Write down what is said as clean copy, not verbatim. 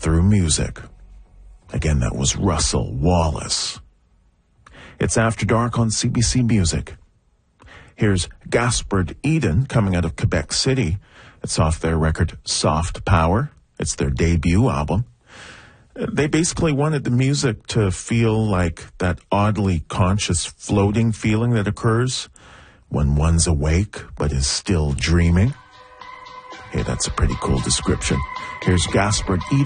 through music. Again, that was Russell Wallace. It's After Dark on CBC Music. Here's Gaspard Eden coming out of Quebec City. It's off their record Soft Power. It's their debut album. They basically wanted the music to feel like that oddly conscious floating feeling that occurs when one's awake but is still dreaming. Hey, that's a pretty cool description. Here's Gaspard Eden.